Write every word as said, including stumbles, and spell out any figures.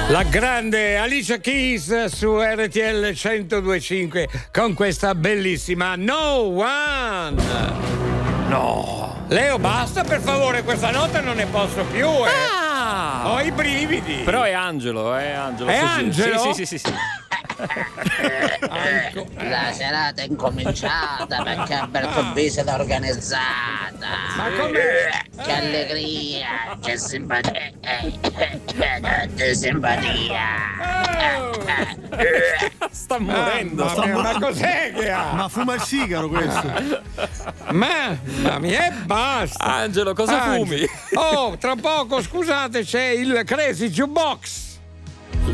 La grande Alicia Keys su R T L centodue e cinque con questa bellissima No One. No. Leo, basta per favore, questa nota non ne posso più, eh. Ah. Ho i brividi. Però è Angelo, è Angelo. È sì, Angelo? Sì, sì, sì, sì. La serata è incominciata perché Alberto Bisio è organizzata. Ma com'è? Che allegria, che simpatia, che simpatia. Sta morendo. Mamma sta mia, morendo. ma cos'è che ha? Ma fuma il sigaro questo. Mamma mia, e basta. Angelo, cosa Angelo. fumi? Oh, tra poco, scusate, c'è il Crazy Jukebox.